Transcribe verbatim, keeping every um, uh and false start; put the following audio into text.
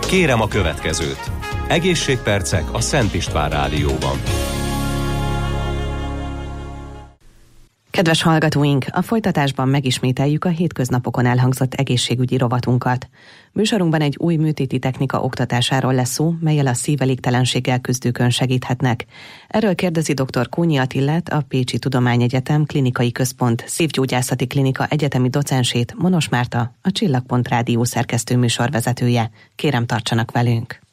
Kérem a következőt. Egészségpercek a Szent István Rádióban. Kedves hallgatóink, a folytatásban megismételjük a hétköznapokon elhangzott egészségügyi rovatunkat. Műsorunkban egy új műtéti technika oktatásáról lesz szó, mellyel a szívelégtelenséggel küzdőkön segíthetnek. Erről kérdezi dr. Kónyi Attilát, a Pécsi Tudományegyetem Klinikai Központ Szívgyógyászati Klinika egyetemi docensét, Monos Márta, a Csillagpont Rádió szerkesztő műsorvezetője. Kérem, tartsanak velünk!